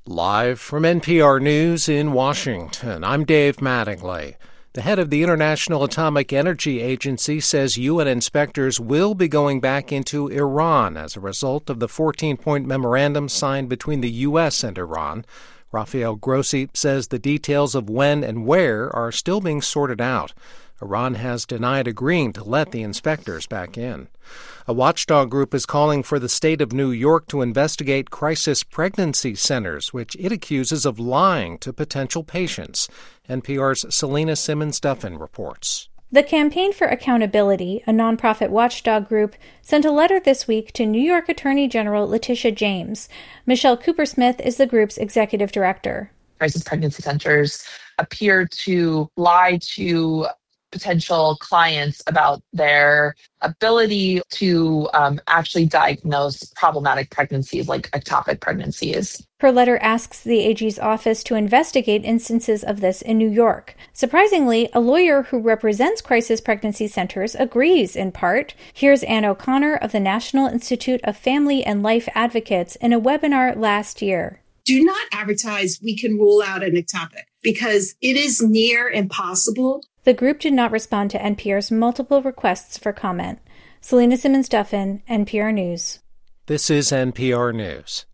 Live from NPR News in Washington, I'm Dave Mattingly. The head of the International Atomic Energy Agency says UN inspectors will be going back into Iran as a result of the 14-point memorandum signed between the U.S. and Iran. Rafael Grossi says the details of when and where are still being sorted out. Iran has denied agreeing to let the inspectors back in. A watchdog group is calling for the state of New York to investigate crisis pregnancy centers, which it accuses of lying to potential patients. NPR's Selena Simmons-Duffin reports. The Campaign for Accountability, a nonprofit watchdog group, sent a letter this week to New York Attorney General Letitia James. Michelle Cooper-Smith is the group's executive director. Crisis pregnancy centers appear to lie to potential clients about their ability to actually diagnose problematic pregnancies like ectopic pregnancies. Her letter asks the AG's office to investigate instances of this in New York. Surprisingly, a lawyer who represents crisis pregnancy centers agrees in part. Here's Ann O'Connor of the National Institute of Family and Life Advocates in a webinar last year. Do not advertise we can rule out an ectopic because it is near impossible. The group did not respond to NPR's multiple requests for comment. Selena Simmons-Duffin, NPR News. This is NPR News.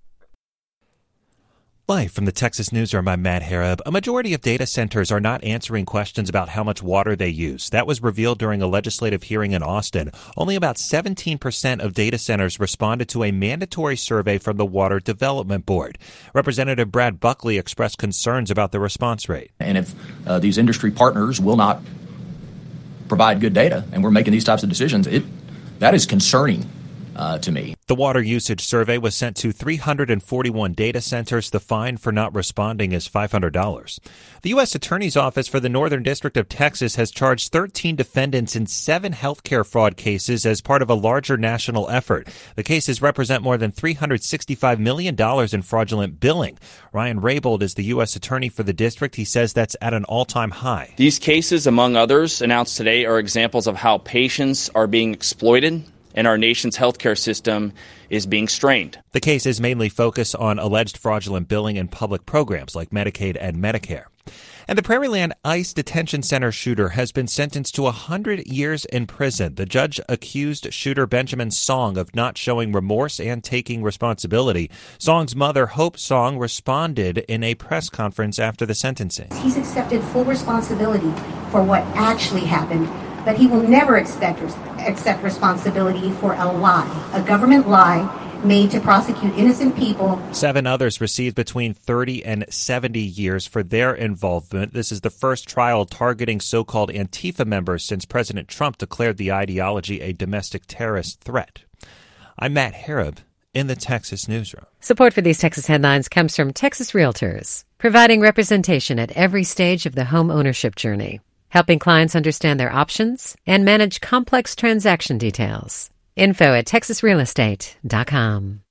Live from the Texas Newsroom, I'm Matt Harab. A majority of data centers are not answering questions about how much water they use. That was revealed during a legislative hearing in Austin. Only about 17% of data centers responded to a mandatory survey from the Water Development Board. Representative Brad Buckley expressed concerns about the response rate. And if these industry partners will not provide good data, and we're making these types of decisions, that is concerning to me. The water usage survey was sent to 341 data centers. The fine for not responding is $500. The U.S. Attorney's Office for the Northern District of Texas has charged 13 defendants in 7 healthcare fraud cases as part of a larger national effort. The cases represent more than $365 million in fraudulent billing. Ryan Raybould is the U.S. Attorney for the district. He says that's at an all-time high. These cases, among others, announced today are examples of how patients are being exploited and our nation's healthcare system is being strained. The cases mainly focus on alleged fraudulent billing in public programs like Medicaid and Medicare. And the Prairieland ICE Detention Center shooter has been sentenced to 100 years in prison. The judge accused shooter Benjamin Song of not showing remorse and taking responsibility. Song's mother, Hope Song, responded in a press conference after the sentencing. He's accepted full responsibility for what actually happened, but he will never accept responsibility for a lie, a government lie made to prosecute innocent people. 7 others received between 30 and 70 years for their involvement. This is the first trial targeting so-called Antifa members since President Trump declared the ideology a domestic terrorist threat. I'm Matt Harab in the Texas Newsroom. Support for these Texas headlines comes from Texas Realtors, providing representation at every stage of the home ownership journey, helping clients understand their options and manage complex transaction details. Info at texasrealestate.com.